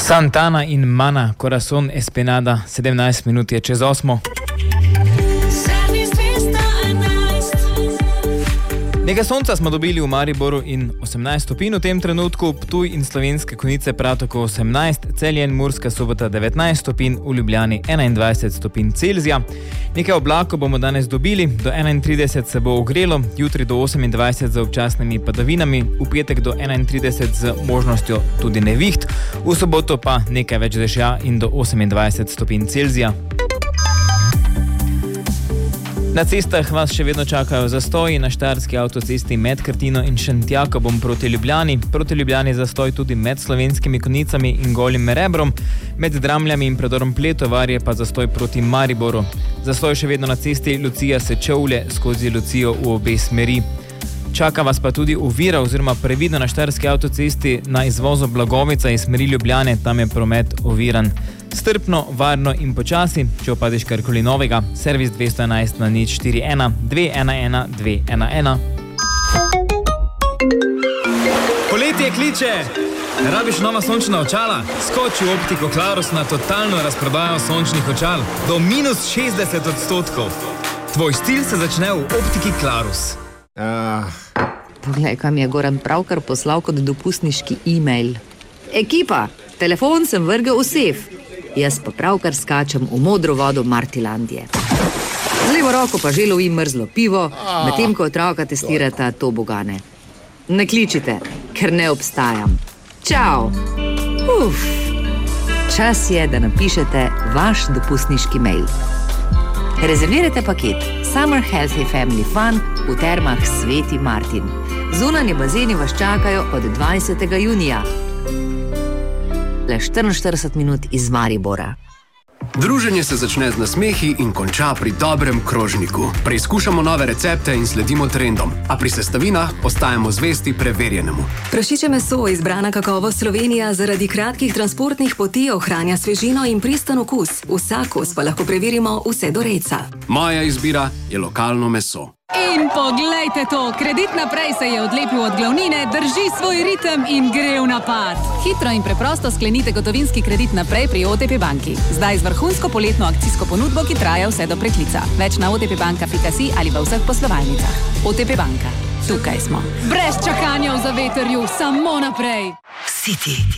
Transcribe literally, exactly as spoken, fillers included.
Santana in Mana, Corazon Espinada, sedemnajst minut je čez osmo. Nekaj sonca smo dobili v Mariboru in osemnajst stopinj v tem trenutku, Ptuj in Slovenske Konjice prav tako osemnajst, Celje in Murska Sobota devetnajst stopinj, v Ljubljani enaindvajset stopinj Celzija. Nekaj oblakov bomo danes dobili, do enaintrideset se bo ogrelo, jutri do osemindvajset z občasnimi padavinami, v petek do enaintrideset z možnostjo tudi neviht, v soboto pa nekaj več dežja in do osemindvajset stopinj Celzija. Na cestah vas še vedno čakajo zastoji, na štajerski avtocesti med Krtino in Šentjakobom proti Ljubljani, proti Ljubljani zastoj tudi med Slovenskimi Konjicami in Golim Rebrom, med Dramljami in predorom Pletovarje pa zastoj proti Mariboru. Zastoj še vedno na cesti Lucija-Sečovlje skozi Lucijo v obe smeri. Čaka vas pa tudi ovira oziroma previdno na štajerski avtocesti na izvozu Blagovica iz smeri Ljubljane, tam je promet oviran. Strpno, varno in počasi, če opadiš karkoli novega, servis dvesto enajst na nič štiri ena dve ena ena dve ena ena. Poletje kliče! Rabiš nova sončna očala? Skoči v Optiko Klarus na totalno razprodajo sončnih očal do minus šestdeset odstotkov. Tvoj stil se začne v Optiki Klarus. Uh. Poglej, kam je Goran pravkar poslal kot dopustniški e-mail. Ekipa, telefon sem vrgel v sef. Jaz pa pravkar skačem v modro vodo Martilandije. Z levo roko pa že lovim mrzlo pivo, medtem ko otroka testirata tobogane. Ne kličite, ker ne obstajam. Čau! Uf. Čas je, da napišete vaš dopustniški mail. Rezervirajte paket Summer Healthy Family Fun v termah Sveti Martin. Zunanji bazeni vas čakajo od dvajsetega junija. Le štiriinštirideset minut iz Maribora. Druženje se začne z nasmehi in konča pri dobrem krožniku. Preizkušamo nove recepte in sledimo trendom, a pri sestavinah ostajamo zvesti preverjenemu. Prašiče meso, izbrana kakovost Slovenija, zaradi kratkih transportnih poti ohranja svežino in pristen okus. Vsak kos pa lahko preverimo vse do rejca. Moja izbira je lokalno meso. In poglejte to, Kredit Naprej se je odlepil od glavnine, drži svoj ritem in gre v napad. Hitro in preprosto sklenite gotovinski kredit naprej pri O T P banki. Zdaj z vrhunsko poletno akcijsko ponudbo, ki traja vse do preklica. Več na otpbanka pika si ali v vseh poslovalnicah. O T P banka. Tukaj smo. Brez čakanja v zavetrju, samo naprej. City.